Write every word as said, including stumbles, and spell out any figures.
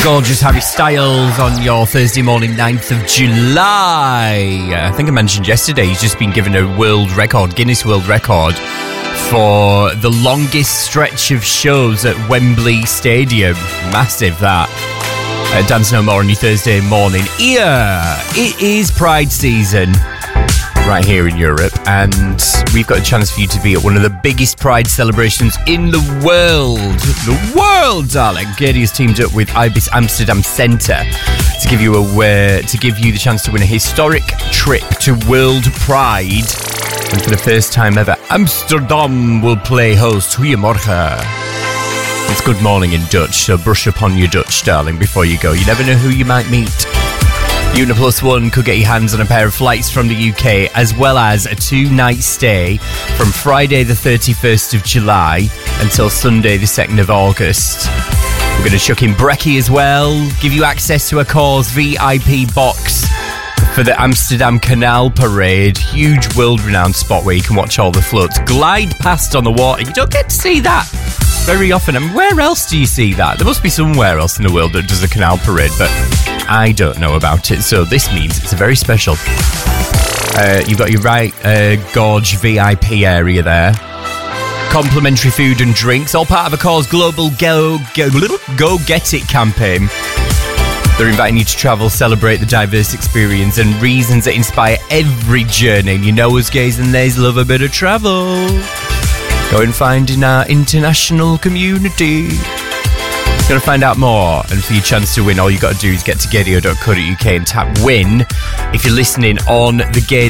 Gorgeous Harry Styles on your Thursday morning, ninth of July. I think I mentioned yesterday he's just been given a world record, Guinness World Record, for the longest stretch of shows at Wembley Stadium. Massive, that. Uh, Dance No More on your Thursday morning. Yeah, it is Pride season right here in Europe, and we've got a chance for you to be at one of the biggest Pride celebrations in the world. The world, darling. Gady has teamed up with Ibis Amsterdam Centre to give you a uh, to give you the chance to win a historic trip to World Pride. And for the first time ever, Amsterdam will play host. Goedemorgen. It's good morning in Dutch, so brush up on your Dutch, darling, before you go. You never know who you might meet. Uniplus One could get your hands on a pair of flights from the U K, as well as a two-night stay from Friday the thirty-first of July until Sunday the second of August. We're going to chuck in brekkie as well, give you access to a Cause V I P box for the Amsterdam Canal Parade. Huge world-renowned spot where you can watch all the floats glide past on the water. You don't get to see that very often. I mean, where else do you see that? There must be somewhere else in the world that does a canal parade, but I don't know about it, so this means it's a very special. Uh, you've got your right uh, Gorge V I P area there. Complimentary food and drinks, all part of a Cause Global Go, Go, Go Get It campaign. They're inviting you to travel, celebrate the diverse experience and reasons that inspire every journey. And you know us gays and theys love a bit of travel. Go and find in our international community. If you want to find out more and for your chance to win, all you got to do is get to gadio dot co dot uk and tap win if you're listening on the Gadio